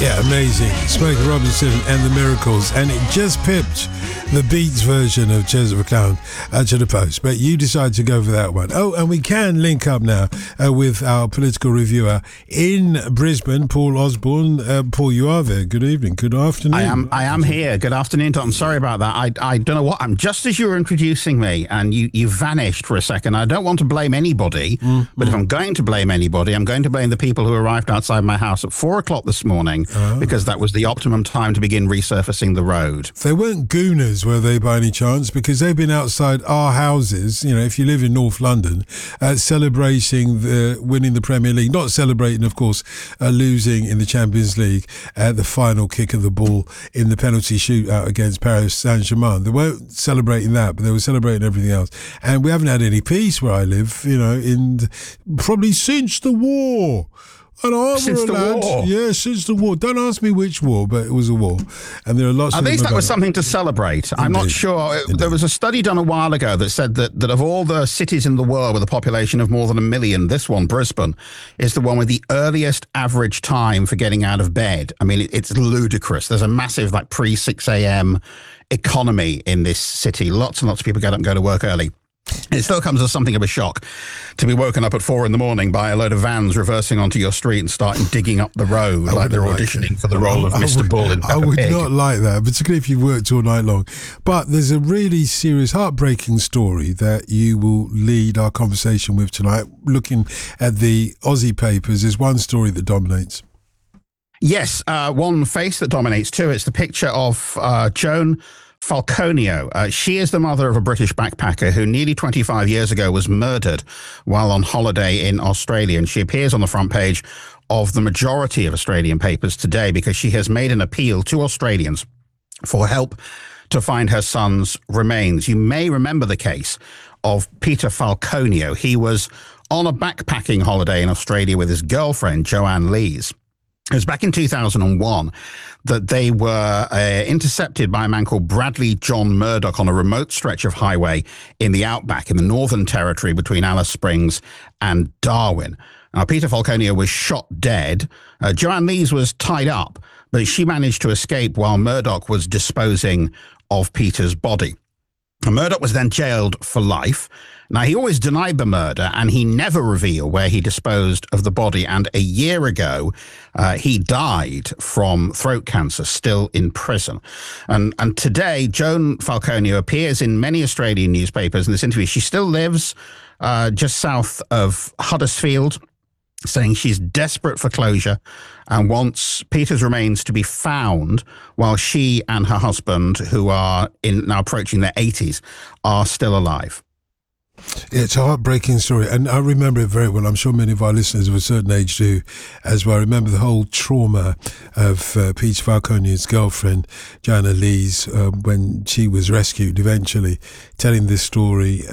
Yeah, amazing. Smokey Robinson and the Miracles, and it just pipped the Beats version of Chairs of a Clown to the post, but you decided to go for that one. Oh, and we can link up now with our political reviewer in Brisbane, Paul Osborne. Paul, you are there. Good evening. Good afternoon. I am here. Good afternoon, Tom. Sorry about that. I don't know what. I'm just as you were introducing me, and you vanished for a second. I don't want to blame anybody, but if I'm going to blame anybody, I'm going to blame the people who arrived outside my house at 4 o'clock this morning, because that was the optimum time to begin resurfacing the road. They weren't gooners, were they, by any chance? Because they've been outside our houses, you know, if you live in North London, celebrating winning the Premier League. Not celebrating, of course, losing in the Champions League at the final kick of the ball in the penalty shootout against Paris Saint-Germain. They weren't celebrating that, but they were celebrating everything else. And we haven't had any peace where I live, you know, probably since the war. And since the war? Yeah, since the war. Don't ask me which war, but it was a war. And there are lots of... At least that was something to celebrate. Indeed. I'm not sure. Indeed. There was a study done a while ago that said that of all the cities in the world with a population of more than 1 million, this one, Brisbane, is the one with the earliest average time for getting out of bed. I mean, it's ludicrous. There's a massive, like, pre-6 a.m. economy in this city. Lots and lots of people get up and go to work early. It still comes as something of a shock to be woken up at 4 a.m. by a load of vans reversing onto your street and starting digging up the road like they're auditioning for the role of Mr. Bull in Peppa Pig. I would not like that, particularly if you've worked all night long. But there's a really serious, heartbreaking story that you will lead our conversation with tonight. Looking at the Aussie papers, there's one story that dominates. Yes, one face that dominates too. It's the picture of Joan Falconio. She is the mother of a British backpacker who nearly 25 years ago was murdered while on holiday in Australia. And she appears on the front page of the majority of Australian papers today because she has made an appeal to Australians for help to find her son's remains. You may remember the case of Peter Falconio. He was on a backpacking holiday in Australia with his girlfriend, Joanne Lees. It was back in 2001 that they were intercepted by a man called Bradley John Murdoch on a remote stretch of highway in the outback in the Northern Territory between Alice Springs and Darwin. Now, Peter Falconio was shot dead. Joanne Lees was tied up, but she managed to escape while Murdoch was disposing of Peter's body. Murdoch was then jailed for life. Now, he always denied the murder, and he never revealed where he disposed of the body. And a year ago, he died from throat cancer, still in prison. And today, Joan Falconio appears in many Australian newspapers in this interview. She still lives just south of Huddersfield, saying she's desperate for closure and wants Peter's remains to be found while she and her husband, who are now approaching their 80s, are still alive. It's a heartbreaking story, and I remember it very well. I'm sure many of our listeners of a certain age do as well. I remember the whole trauma of Peter Falconio's girlfriend, Joanna Lees, when she was rescued, eventually telling this story,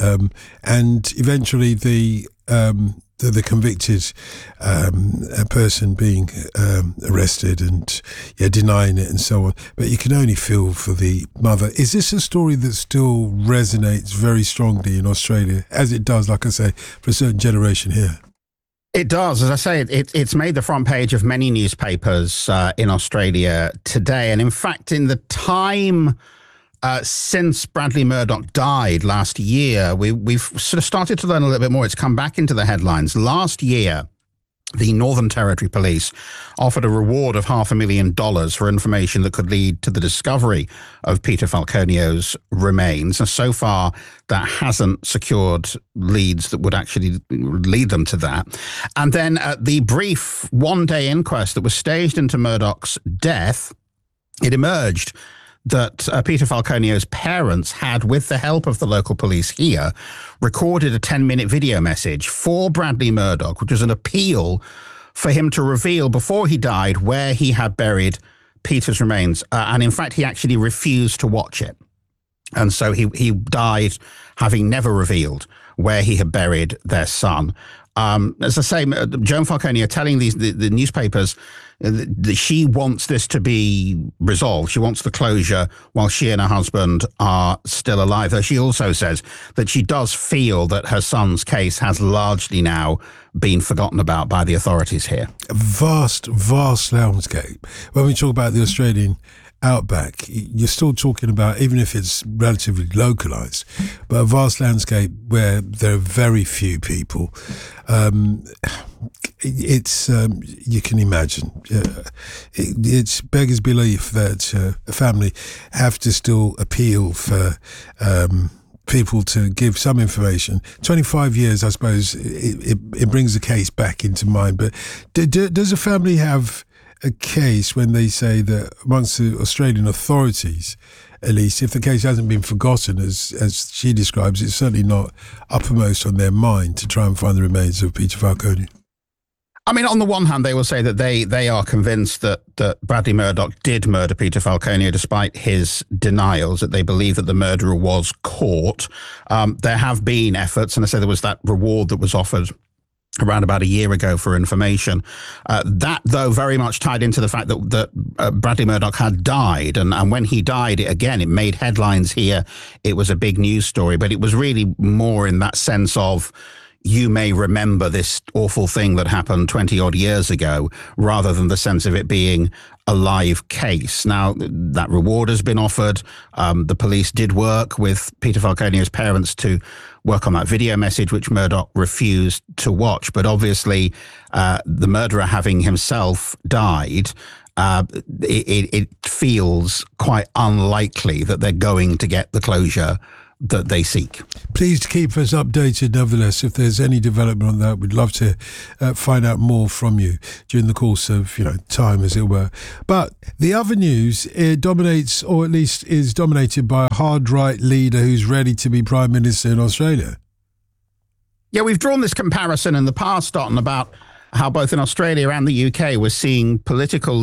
and eventually the convicted person being arrested and denying it and so on. But you can only feel for the mother. Is this a story that still resonates very strongly in Australia, as it does, like I say, for a certain generation here? It does. As I say, it's made the front page of many newspapers in Australia today. And in fact, in the time since Bradley Murdoch died last year, we've sort of started to learn a little bit more. It's come back into the headlines. Last year, the Northern Territory Police offered a reward of $500,000 for information that could lead to the discovery of Peter Falconio's remains. And so far, that hasn't secured leads that would actually lead them to that. And then the brief one-day inquest that was staged into Murdoch's death, it emerged that Peter Falconio's parents had, with the help of the local police here, recorded a 10-minute video message for Bradley Murdoch, which was an appeal for him to reveal before he died where he had buried Peter's remains. And in fact, he actually refused to watch it. And so he died having never revealed where he had buried their son. As I say, Joan Falconio telling the newspapers She wants this to be resolved. She wants the closure while she and her husband are still alive. Though she also says that she does feel that her son's case has largely now been forgotten about by the authorities here. A vast landscape. When we talk about the Australian outback, you're still talking about, even if it's relatively localized, but a vast landscape where there are very few people. You can imagine, it's beggars belief that a family have to still appeal for people to give some information. 25 years, I suppose, it brings the case back into mind. But does a family have a case when they say that amongst the Australian authorities, at least, if the case hasn't been forgotten, as she describes, it's certainly not uppermost on their mind to try and find the remains of Peter Falcone? I mean, on the one hand, they will say that they are convinced that Bradley Murdoch did murder Peter Falcone despite his denials, that they believe that the murderer was caught. There have been efforts, and I say there was that reward that was offered around about a year ago for information. That, though, very much tied into the fact that Bradley Murdoch had died. And when he died, it made headlines here. It was a big news story, but it was really more in that sense of, you may remember this awful thing that happened 20-odd years ago, rather than the sense of it being a live case. Now, that reward has been offered. The police did work with Peter Falcone's parents to work on that video message, which Murdoch refused to watch. But obviously, the murderer having himself died, it feels quite unlikely that they're going to get the closure that they seek. Please keep us updated nevertheless. If there's any development on that, we'd love to find out more from you during the course of time, as it were. But the other news, it dominates, or at least is dominated by a hard right leader who's ready to be Prime Minister in Australia. Yeah, we've drawn this comparison in the past, Dotton, about how both in Australia and the UK we're seeing political